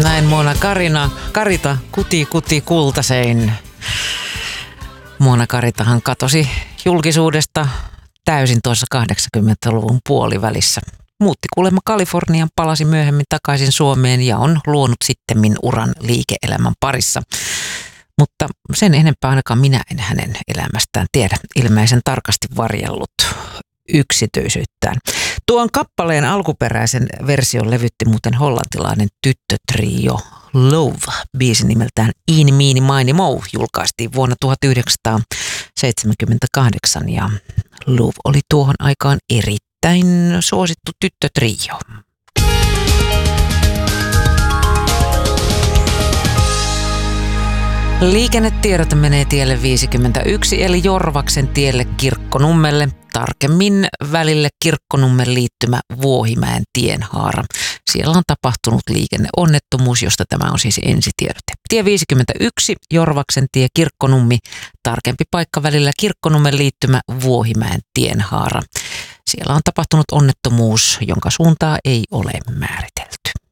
Näin Mona Karita, kuti kultasein. Mona Karitahan katosi julkisuudesta täysin tuossa 80-luvun puolivälissä. Muutti kuulemma Kalifornian, palasi myöhemmin takaisin Suomeen ja on luonut sittemmin uran liike-elämän parissa. Mutta sen enempää ainakaan minä en hänen elämästään tiedä. Ilmeisen tarkasti varjellut yksityisyyttään. Tuon kappaleen alkuperäisen version levytti muuten hollantilainen tyttötrio Love. Biisi nimeltään Eeny, Meeny, Miny, Moe julkaistiin vuonna 1978 ja Love oli tuohon aikaan erittäin suosittu tyttötrio. Liikennetiedot menee tielle 51 eli Jorvaksen tielle Kirkkonummelle, tarkemmin välille Kirkkonummen liittymä Vuohimäen tienhaara. Siellä on tapahtunut liikenneonnettomuus, josta tämä on siis ensitiedote. Tie 51, Jorvaksen tie Kirkkonummi, tarkempi paikka välillä Kirkkonummen liittymä Vuohimäen tienhaara. Siellä on tapahtunut onnettomuus, jonka suuntaa ei ole määritelty.